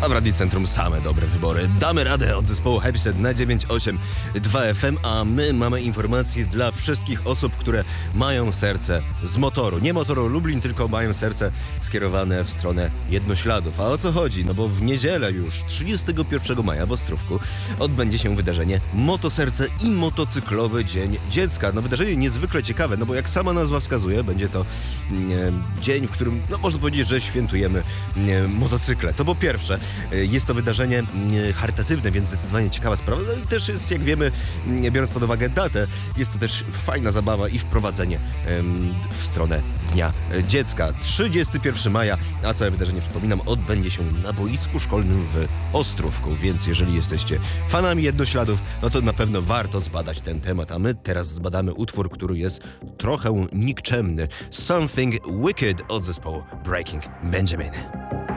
A w Radiu Centrum same dobre wybory. Damy radę od zespołu Happyset na 982 FM, a my mamy informacje dla wszystkich osób, które mają serce z motoru. Nie motoru Lublin, tylko mają serce skierowane w stronę Jednośladów. A o co chodzi? No bo w niedzielę już 31 maja w Ostrówku odbędzie się wydarzenie Motoserce i Motocyklowy Dzień Dziecka. No wydarzenie niezwykle ciekawe, no bo jak sama nazwa wskazuje, będzie to dzień, w którym można powiedzieć, że świętujemy motocykle. To po pierwsze. Jest to wydarzenie charytatywne, więc zdecydowanie ciekawa sprawa. No i też jest, jak wiemy, biorąc pod uwagę datę, jest to też fajna zabawa i wprowadzenie w stronę Dnia Dziecka. 31 maja, a całe wydarzenie, przypominam, odbędzie się na boisku szkolnym w Ostrówku, więc jeżeli jesteście fanami Jednośladów, no to na pewno warto zbadać ten temat, a my teraz zbadamy utwór, który jest trochę nikczemny. Something Wicked od zespołu Breaking Benjamin.